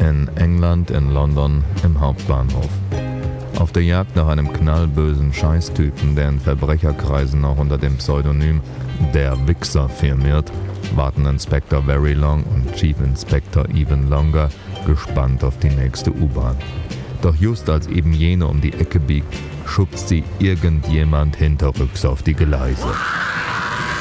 In England, in London, im Hauptbahnhof. Auf der Jagd nach einem knallbösen Scheißtypen, der in Verbrecherkreisen auch unter dem Pseudonym Der Wichser firmiert, warten Inspector Verilong und Chief Inspector Even Longer gespannt auf die nächste U-Bahn. Doch just als eben jene um die Ecke biegt, schubst sie irgendjemand hinterrücks auf die Gleise.